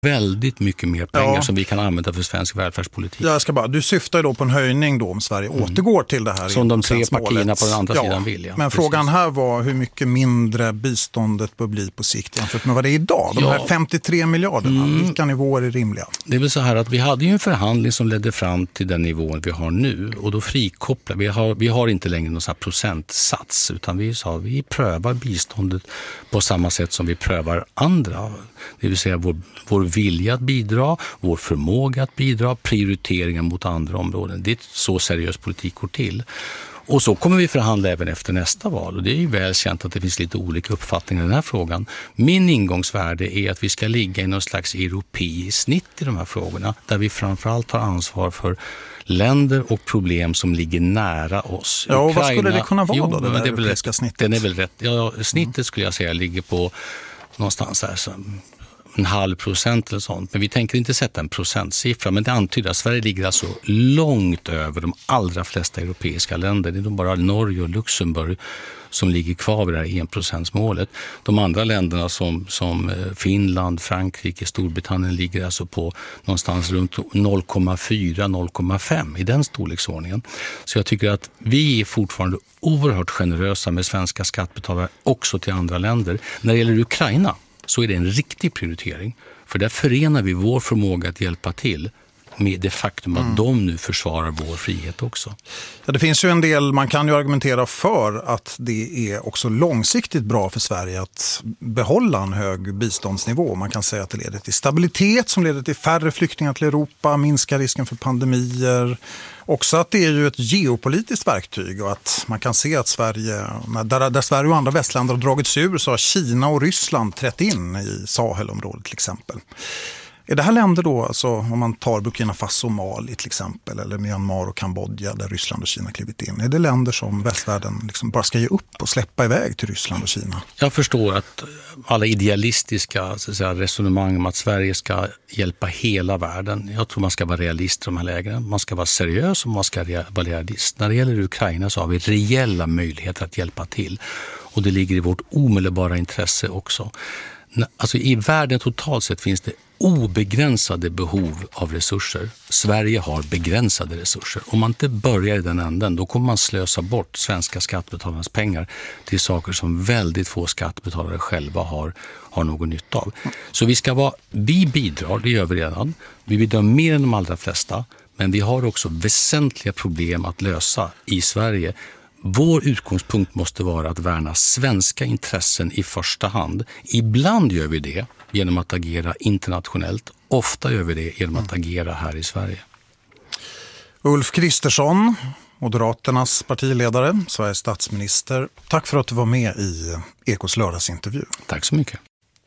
väldigt mycket mer pengar som vi kan använda för svensk välfärdspolitik. Du syftar ju då på en höjning då om Sverige återgår till det här. Som de 3 partierna på den andra sidan vill. Ja. Men frågan här var hur mycket mindre biståndet bör bli på sikt jämfört med vad det är idag. De här 53 miljarderna, vilka nivåer är rimliga? Det är väl så här att vi hade ju en förhandling som ledde fram till den nivån vi har nu. Och då frikopplar vi har inte längre någon sån här procentsats, utan vi prövar biståndet på samma sätt som vi prövar andra. Det vill säga vår vilja att bidra, vår förmåga att bidra, prioriteringar mot andra områden. Det är så seriös politik går till. Och så kommer vi förhandla även efter nästa val. Och det är ju väl känt att det finns lite olika uppfattningar i den här frågan. Min ingångsvärde är att vi ska ligga i någon slags europeiskt snitt i de här frågorna. Där vi framförallt tar ansvar för länder och problem som ligger nära oss. Ja, och vad skulle det kunna vara då, det där europeiska snittet? Den är väl rätt. Ja, snittet skulle jag säga ligger på någonstans här som 0,5% eller sånt. Men vi tänker inte sätta en procentsiffra. Men det antyder att Sverige ligger alltså långt över de allra flesta europeiska länder. Det är bara Norge och Luxemburg som ligger kvar vid det här 1%-målet. De andra länderna som Finland, Frankrike, Storbritannien ligger alltså på någonstans runt 0,4-0,5 i den storleksordningen. Så jag tycker att vi är fortfarande oerhört generösa med svenska skattebetalare också till andra länder. När det gäller Ukraina så är det en riktig prioritering. För där förenar vi vår förmåga att hjälpa till med det faktum att de nu försvarar vår frihet också. Ja, det finns ju en del, man kan ju argumentera för att det är också långsiktigt bra för Sverige att behålla en hög biståndsnivå. Man kan säga att det leder till stabilitet som leder till färre flyktingar till Europa, minskar risken för pandemier. Också att det är ju ett geopolitiskt verktyg och att man kan se att Sverige, där Sverige och andra västländer har dragits ur, så har Kina och Ryssland trätt in i Sahelområdet till exempel. Är det här länder då, alltså om man tar Burkina Faso och Mali till exempel, eller Myanmar och Kambodja där Ryssland och Kina klivit in, är det länder som västvärlden liksom bara ska ge upp och släppa iväg till Ryssland och Kina? Jag förstår att alla idealistiska så att säga, resonemang om att Sverige ska hjälpa hela världen, jag tror man ska vara realist i de här lägren. Man ska vara seriös och man ska vara realist. När det gäller Ukraina så har vi reella möjligheter att hjälpa till. Och det ligger i vårt omedelbara intresse också. Alltså i världen totalt sett finns det obegränsade behov av resurser. Sverige har begränsade resurser. Om man inte börjar i den änden, då kommer man slösa bort svenska skattebetalarnas pengar till saker som väldigt få skattebetalare själva har någon nytta av. Så vi bidrar, det gör vi redan. Vi bidrar mer än de allra flesta, men vi har också väsentliga problem att lösa i Sverige. Vår utgångspunkt måste vara att värna svenska intressen i första hand. Ibland gör vi det genom att agera internationellt. Ofta gör vi det genom att agera här i Sverige. Ulf Kristersson, Moderaternas partiledare, Sveriges statsminister. Tack för att du var med i Ekos lördagsintervju. Tack så mycket.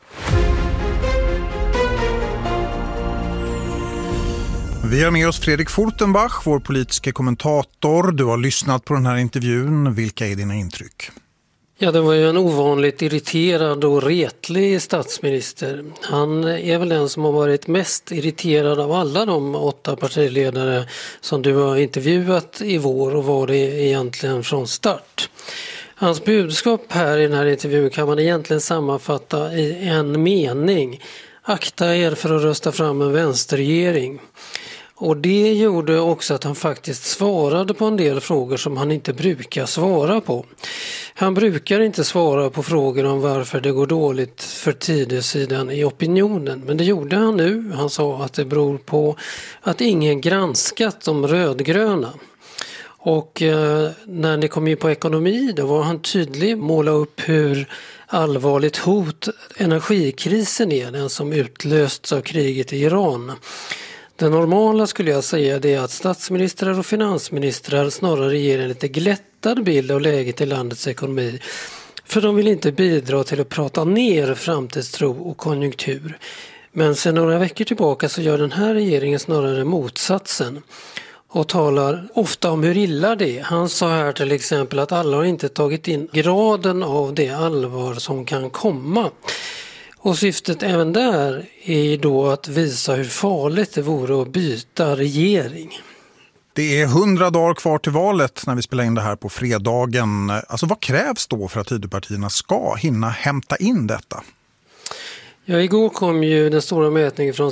Vi har med oss Fredrik Fortenbach, vår politiska kommentator. Du har lyssnat på den här intervjun. Vilka är dina intryck? Ja, det var ju en ovanligt irriterad och retlig statsminister. Han är väl den som har varit mest irriterad av alla de 8 partiledare som du har intervjuat i vår och var det egentligen från start. Hans budskap här i den här intervjun kan man egentligen sammanfatta i en mening. Akta er för att rösta fram en vänsterregering. Och det gjorde också att han faktiskt svarade på en del frågor som han inte brukar svara på. Han brukar inte svara på frågor om varför det går dåligt för Tidösidan i opinionen. Men det gjorde han nu. Han sa att det beror på att ingen granskat de rödgröna. Och när ni kom in på ekonomi, då var han tydlig, måla upp hur allvarligt hot energikrisen är, den som utlösts av kriget i Iran. Det normala skulle jag säga är att statsministrar och finansministrar snarare ger en lite glättad bild av läget i landets ekonomi. För de vill inte bidra till att prata ner framtidstro och konjunktur. Men sedan några veckor tillbaka så gör den här regeringen snarare motsatsen. Och talar ofta om hur illa det är. Han sa här till exempel att alla har inte tagit in graden av det allvar som kan komma. Och syftet även där är då att visa hur farligt det vore att byta regering. Det är 100 dagar kvar till valet när vi spelar in det här på fredagen. Alltså vad krävs då för att Tidöpartierna ska hinna hämta in detta? Ja, igår kom ju den stora mätningen från